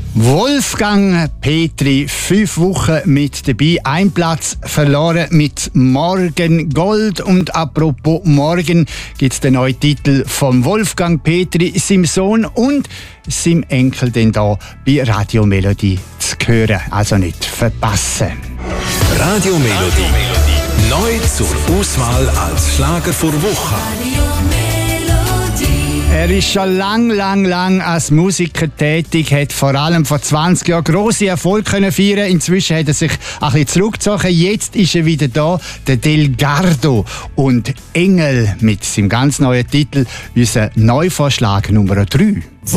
Wolfgang Petri, 5 Wochen mit dabei, ein Platz verloren mit Morgen Gold. Und apropos Morgen gibt es den neuen Titel von Wolfgang Petri, seinem Sohn und seinem Enkel, denn da bei Radio Melodie zu hören. Also nicht verpassen. Radio Melodie, neu zur Auswahl als Schlager vor Woche. Er ist schon lang als Musiker tätig, hat vor allem vor 20 Jahren grosse Erfolge feiern. Inzwischen hat er sich ein bisschen zurückgezogen. Jetzt ist er wieder da, der Delgado. Und Engel mit seinem ganz neuen Titel, unser Neuvorschlag Nummer 3.